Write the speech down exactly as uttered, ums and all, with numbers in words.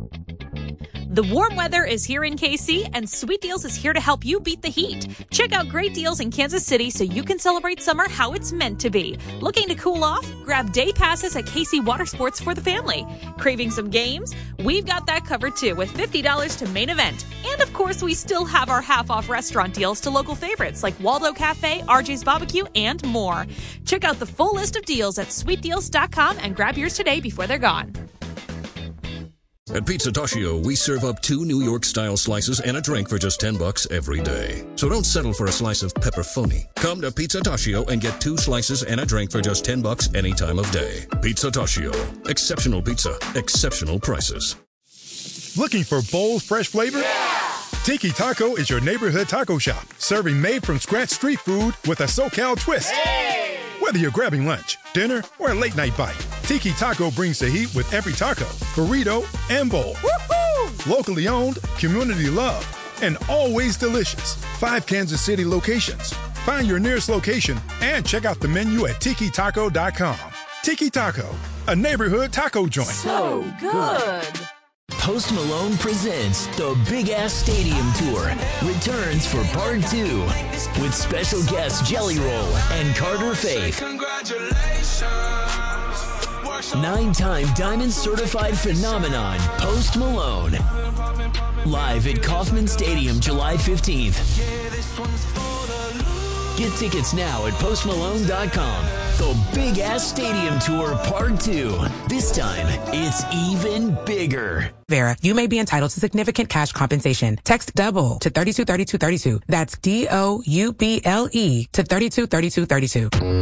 The warm weather is here in K C, and Sweet Deals is here to help you beat the heat. Check out great deals in Kansas City so you can celebrate summer how it's meant to be. Looking to cool off? Grab day passes at K C Water Sports for the family. Craving some games? We've got that covered too with fifty dollars to main event. And of course, we still have our half-off restaurant deals to local favorites like Waldo Cafe, R J's Barbecue, and more. Check out the full list of deals at sweet deals dot com and grab yours today before they're gone. At Pizza Toshio, we serve up two New York-style slices and a drink for just ten bucks every day. So don't settle for a slice of pepperoni. Come to Pizza Toshio and get two slices and a drink for just ten bucks any time of day. Pizza Toshio. Exceptional pizza. Exceptional prices. Looking for bold, fresh flavor? Yeah! Tiki Taco is your neighborhood taco shop, serving made-from-scratch street food with a SoCal twist. Hey! Whether you're grabbing lunch, dinner, or a late-night bite, Tiki Taco brings the heat with every taco, burrito, and bowl. Woo-hoo! Locally owned, community loved, and always delicious. Five Kansas City locations. Find your nearest location and check out the menu at tiki taco dot com. Tiki Taco, a neighborhood taco joint. So good. Post Malone presents the Big Ass Stadium Tour returns for part two with special guests Jelly Roll and Carter Faith. Nine-time Diamond Certified Phenomenon Post Malone. Live at Kauffman Stadium July fifteenth. Get tickets now at post malone dot com. The Big Ass Stadium Tour Part two. This time, it's even bigger. Vera, you may be entitled to significant cash compensation. Text DOUBLE to thirty-two thirty-two thirty-two. That's D O U B L E to thirty-two thirty-two thirty-two.